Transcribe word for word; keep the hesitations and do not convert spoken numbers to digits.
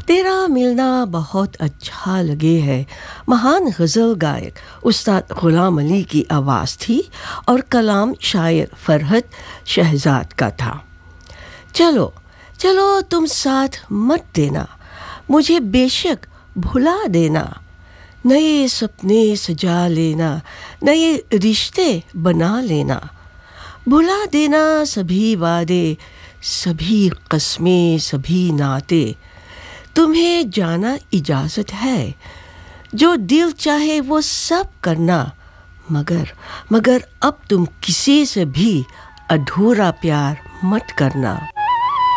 तेरा मिलना बहुत अच्छा लगे है महान गज़ल गायक उस्ताद ग़ुलाम अली की आवाज़ थी और कलाम शायर फ़रहत शहज़ाद का था। चलो चलो तुम साथ मत देना, मुझे बेशक भुला देना, नए सपने सजा लेना, नए रिश्ते बना लेना, भुला देना सभी वादे, सभी कस्में, सभी नाते, तुम्हें जाना इजाज़त है, जो दिल चाहे वो सब करना, मगर मगर अब तुम किसी से भी अधूरा प्यार मत करना।